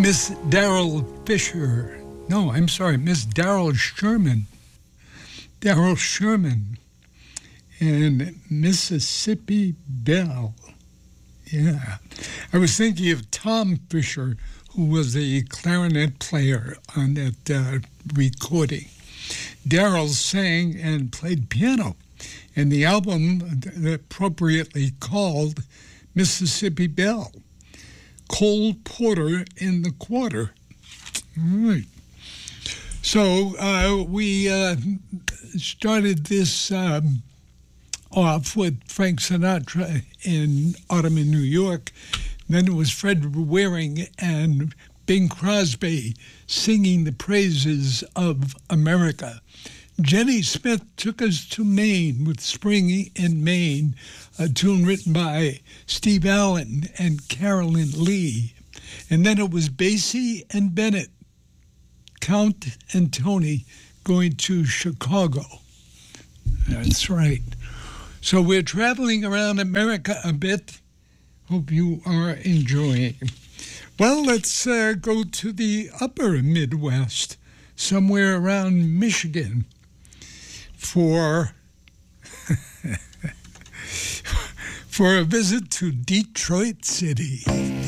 Miss Darrell Fisher. No, I'm sorry, Miss Darrell Sherman. Darrell Sherman and Mississippi Belle. Yeah. I was thinking of Tom Fisher, who was a clarinet player on that recording. Darrell sang and played piano, and the album appropriately called Mississippi Belle. Cole Porter in the Quarter. All right. So we started this off with Frank Sinatra in Autumn in New York. Then it was Fred Waring and Bing Crosby singing the praises of America. Jenny Smith took us to Maine with Spring in Maine, a tune written by Steve Allen and Carolyn Lee. And then it was Basie and Bennett, Count and Tony going to Chicago. That's right. So we're traveling around America a bit. Hope you are enjoying. Well, let's go to the upper Midwest, somewhere around Michigan, for a visit to Detroit City.